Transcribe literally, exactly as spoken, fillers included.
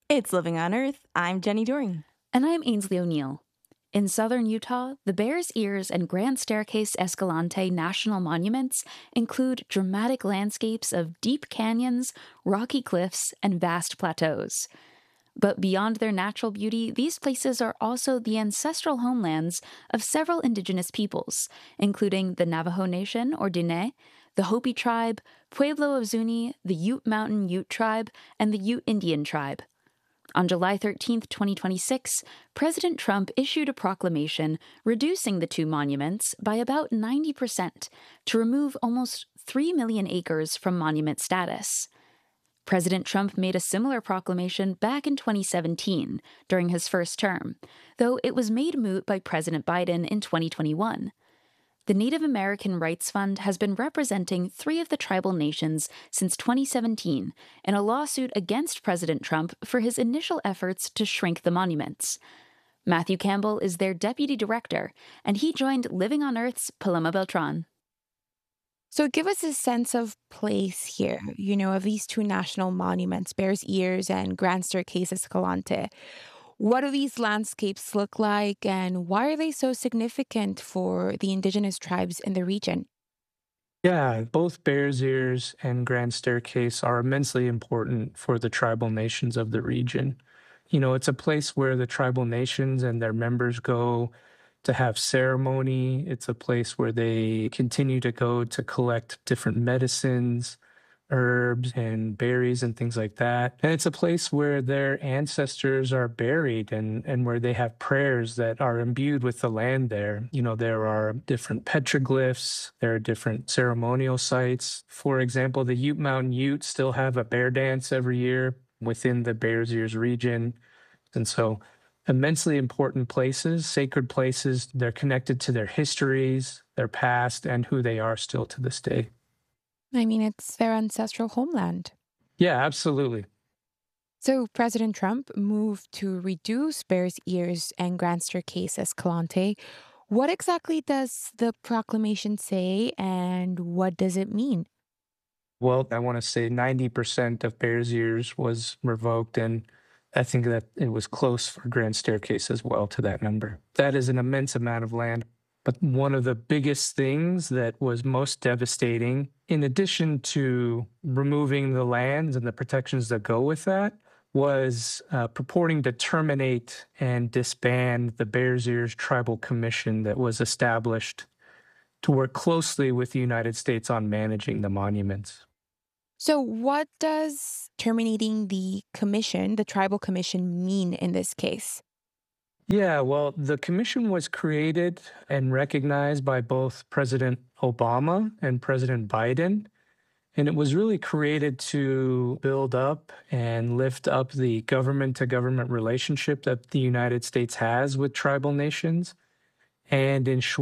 It's Living on Earth. I'm Jenny Doring. And I'm Ainsley O'Neill. In southern Utah, the Bears Ears and Grand Staircase Escalante National Monuments include dramatic landscapes of deep canyons, rocky cliffs, and vast plateaus. But beyond their natural beauty, these places are also the ancestral homelands of several indigenous peoples, including the Navajo Nation, or Diné, the Hopi tribe, Pueblo of Zuni, the Ute Mountain Ute tribe, and the Ute Indian tribe. On July thirteenth, twenty twenty-six, President Trump issued a proclamation reducing the two monuments by about ninety percent to remove almost three million acres from monument status. President Trump made a similar proclamation back in twenty seventeen, during his first term, though it was made moot by President Biden in twenty twenty-one. The Native American Rights Fund has been representing three of the tribal nations since twenty seventeen in a lawsuit against President Trump for his initial efforts to shrink the monuments. Matthew Campbell is their deputy director, and he joined Living on Earth's Paloma Beltran. So give us a sense of place here, you know, of these two national monuments, Bears Ears and Grand Staircase Escalante. What do these landscapes look like, and why are they so significant for the indigenous tribes in the region? Yeah, both Bears Ears and Grand Staircase are immensely important for the tribal nations of the region. You know, it's a place where the tribal nations and their members go to have ceremony. It's a place where they continue to go to collect different medicines, herbs, and berries and things like that. And it's a place where their ancestors are buried and, and where they have prayers that are imbued with the land there. You know, there are different petroglyphs, there are different ceremonial sites. For example, the Ute Mountain Utes still have a bear dance every year within the Bears Ears region. And so immensely important places, sacred places. They're connected to their histories, their past, and who they are still to this day. I mean, it's their ancestral homeland. Yeah, absolutely. So President Trump moved to reduce Bears Ears and Grand Staircase Escalante. What exactly does the proclamation say, and what does it mean? Well, I want to say ninety percent of Bears Ears was revoked, and I think that it was close for Grand Staircase as well to that number. That is an immense amount of land. But one of the biggest things that was most devastating, in addition to removing the lands and the protections that go with that, was uh, purporting to terminate and disband the Bears Ears Tribal Commission that was established to work closely with the United States on managing the monuments. So what does terminating the commission, the tribal commission, mean in this case? Yeah, well, the commission was created and recognized by both President Obama and President Biden. And it was really created to build up and lift up the government to government relationship that the United States has with tribal nations and ensure